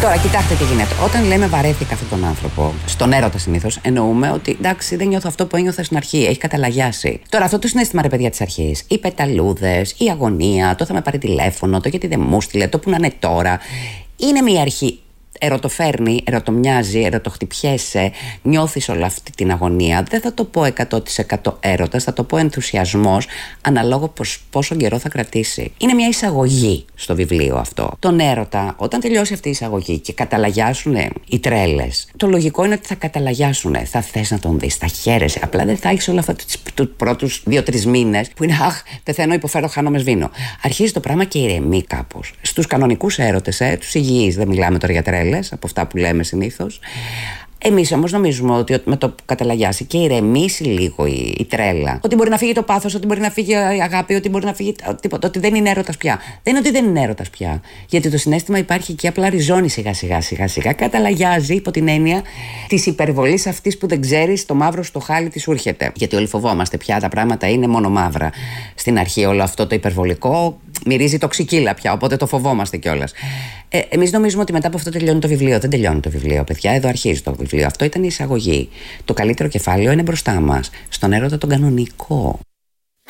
Τώρα, κοιτάξτε τι γίνεται. Όταν λέμε βαρέθηκα αυτόν τον άνθρωπο, στον έρωτα συνήθως, εννοούμε ότι εντάξει, δεν νιώθω αυτό που ένιωθα στην αρχή. Έχει καταλαγιάσει. Τώρα, αυτό το συναίσθημα, ρε παιδιά, της αρχής, οι πεταλούδες, η αγωνία, το θα με πάρει τηλέφωνο, το γιατί δεν μου στείλε, το που να είναι τώρα, είναι μια αρχή. Ερωτοφέρνει, ερωτομοιάζει, ερωτοχτυπιέσαι, νιώθεις όλη αυτή την αγωνία. Δεν θα το πω 100% έρωτας, θα το πω ενθουσιασμός, αναλόγω πόσο καιρό θα κρατήσει. Είναι μια εισαγωγή στο βιβλίο αυτό. Τον έρωτα, όταν τελειώσει αυτή η εισαγωγή και καταλαγιάσουν οι τρέλες, το λογικό είναι ότι θα καταλαγιάσουν. Θα θες να τον δεις, θα χαίρεσαι. Απλά δεν θα έχεις όλα αυτά τους πρώτους 2-3 μήνες που είναι αχ, πεθαίνω, υποφέρω, χάνομαι, σβήνω. Αρχίζει το πράγμα και ηρεμεί κάπως. Στους κανονικούς έρωτες, τους υγιείς, δεν μιλάμε τώρα για τρέλες. Από αυτά που λέμε συνήθως. Εμείς όμως νομίζουμε ότι με το που καταλαγιάσει και ηρεμήσει λίγο η τρέλα, ότι μπορεί να φύγει το πάθος, ότι μπορεί να φύγει η αγάπη, ότι μπορεί να φύγει τίποτα, ότι δεν είναι έρωτας πια. Δεν είναι ότι δεν είναι έρωτας πια. Γιατί το συναίσθημα υπάρχει και απλά ριζώνει σιγά-σιγά. Καταλαγιάζει υπό την έννοια της υπερβολής αυτής που δεν ξέρεις το μαύρο στο χάλι τι σου έρχεται. Γιατί όλοι φοβόμαστε πια, τα πράγματα είναι μόνο μαύρα. Στην αρχή όλο αυτό το υπερβολικό μυρίζει τοξικίλα πια, οπότε το φοβόμαστε κιόλας. Εμείς νομίζουμε ότι μετά από αυτό τελειώνει το βιβλίο. Δεν τελειώνει το βιβλίο, παιδιά. Εδώ αρχίζει το βιβλίο. Αυτό ήταν η εισαγωγή. Το καλύτερο κεφάλαιο είναι μπροστά μας. Στον έρωτα τον κανονικό.